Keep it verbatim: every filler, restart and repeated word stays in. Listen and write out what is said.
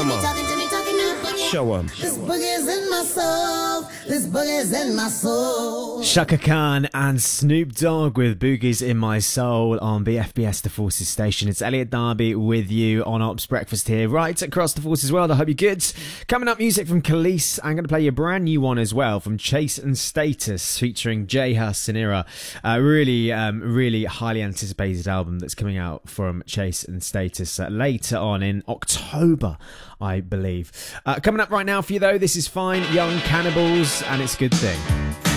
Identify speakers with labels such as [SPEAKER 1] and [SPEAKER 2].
[SPEAKER 1] Come on.
[SPEAKER 2] Talking to me, talking now, boogie.
[SPEAKER 1] Show 'em.
[SPEAKER 2] This boogie's in my soul. This boogie's in my soul.
[SPEAKER 3] Shaka Khan and Snoop Dogg with Boogies in My Soul on B F B S The Forces station. It's Elliot Darby with you on Ops Breakfast here, right across the Forces world. I hope you're good. Coming up, music from Khalees. I'm going to play you a brand new one as well from Chase and Status featuring J Hus and Ira. Uh, really, um, really highly anticipated album that's coming out from Chase and Status uh, later on in October, I believe. Uh, coming up right now for you though, this is Fine Young Cannibals and It's a Good Thing.